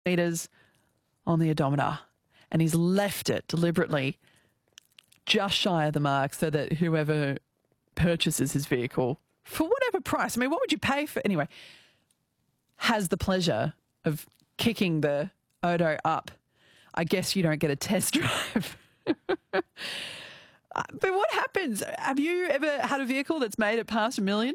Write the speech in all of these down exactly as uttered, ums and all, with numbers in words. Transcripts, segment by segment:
meters on the odometer, and he's left it deliberately just shy of the mark so that whoever purchases his vehicle for whatever price, I mean, what would you pay for anyway, has the pleasure of kicking the Odo up. I guess you don't get a test drive. But what happens? Have you ever had a vehicle that's made it past a million?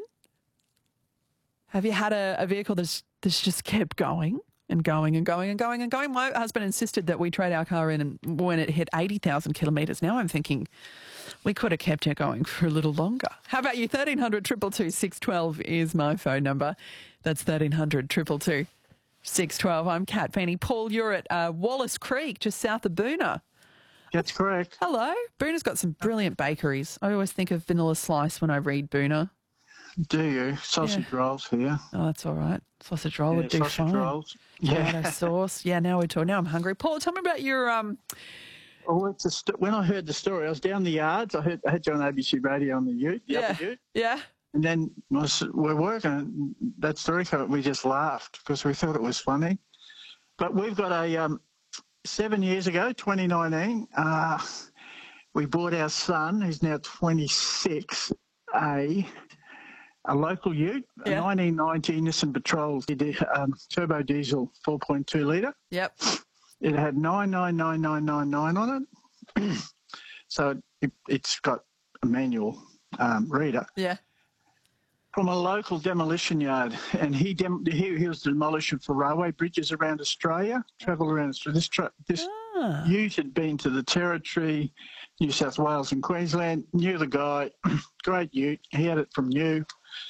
Have you had a, a vehicle that's, that's just kept going and going and going and going and going? My husband insisted that we trade our car in, and when it hit eighty thousand kilometres, now I'm thinking we could have kept it going for a little longer. How about you? thirteen hundred, two two two, six one two is my phone number. That's thirteen hundred, two two two, six one two. I'm Kat Feeney. Paul, you're at uh, Wallace Creek, just south of Boonah. That's correct. Hello. Boonah's got some brilliant bakeries. I always think of Vanilla Slice when I read Boonah. Do you? Sausage Yeah. rolls here. Oh, that's all right. Sausage roll Yeah, would do sausage fine. rolls. Tomato Yeah. sauce. Yeah, now we're talking. Now I'm hungry. Paul, tell me about your... um. Well, it's a st- when I heard the story, I was down the yards. I heard I had you on A B C Radio on the Ute, the Yeah, upper Ute. yeah. And then was, we're working, and that story came up, we just laughed because we thought it was funny. But we've got a, um, seven years ago, twenty nineteen, uh, we bought our son, who's now twenty-six, a, a local Ute, Yeah. a nineteen ninety Nissan Patrol, um, turbo diesel four point two litre. Yep. It had nine nine nine nine nine nine on it. So it, it's got a manual um, reader. Yeah. From a local demolition yard, and he dem- he, he was demolishing for railway bridges around Australia, travel around Australia. This, tra- this Ah. Ute had been to the Territory, New South Wales and Queensland, knew the guy, great Ute, he had it from new.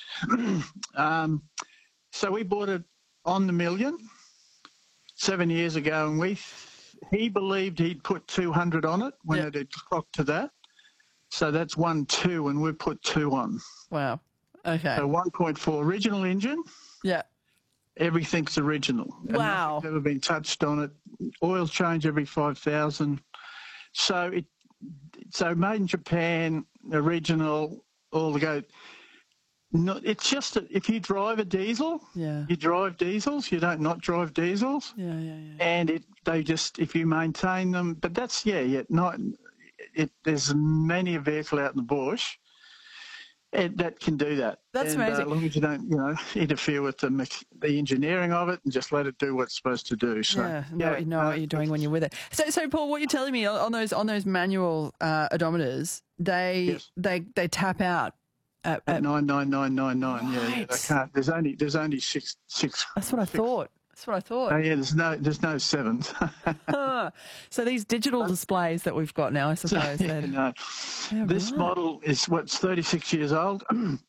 um, so we bought it on the million seven years ago, and we he believed he'd put two hundred on it when Yep. it had clocked to that. So that's one two, and we put two on. Wow. Okay. So one point four original engine, Yeah. everything's original. And Wow. nothing's ever been touched on it. Oil change every five thousand. So it, so made in Japan, original, all the go. No, it's just that if you drive a diesel, Yeah. you drive diesels. You don't not drive diesels, Yeah, yeah, yeah. and it they just if you maintain them. But that's yeah, yeah. Not it. There's many a vehicle out in the bush. And that can do that. That's and, amazing. Uh, as long as you don't, you know, interfere with the mech- the engineering of it and just let it do what it's supposed to do. So, Yeah, know, what- you know uh, what you're doing when you're with it. So, so Paul, what you're telling me on on those on those manual uh, odometers, they Yes. they they tap out. At, At at, nine nine nine nine nine. Yeah, yeah, Right. they can't. There's only there's only six six. that's what I thought. That's what I thought. Oh yeah, there's no there's no sevens. Ah, so these digital displays that we've got now, I suppose. yeah, they're- no. Yeah, This right. model is what's thirty-six years old.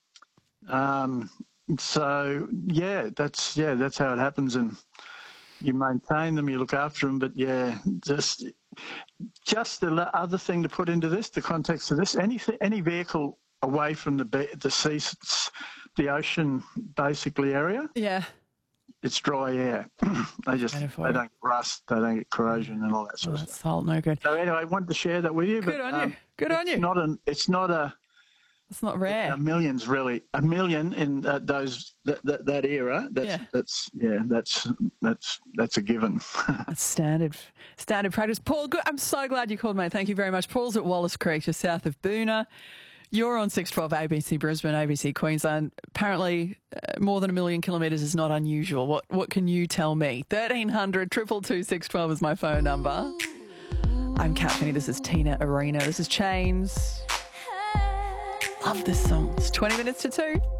um, so yeah, that's yeah, that's how it happens, and you maintain them, you look after them. But yeah, just just the la- other thing to put into this, the context of this, any any vehicle away from the be- the sea, s- the ocean basically area, Yeah. it's dry air. they just Better for they you. don't rust, they don't get corrosion and all that Oh, sort of that's stuff. salt, no good. So anyway, I wanted to share that with you. Good but, on you. um, Good on it's you. Not an. It's not a. It's not rare. A millions really. A million in uh, those that, that that era. That's Yeah. that's yeah. That's that's that's a given. That's standard standard practice. Paul, good. I'm so glad you called, mate. Thank you very much. Paul's at Wallace Creek, just south of Boonah. You're on six twelve A B C Brisbane, A B C Queensland. Apparently, uh, more than a million kilometres is not unusual. What what can you tell me? thirteen hundred, two two two, six one two is my phone number. I'm Kat Feeney. This is Tina Arena. This is Chains. Love this song. It's twenty minutes to two.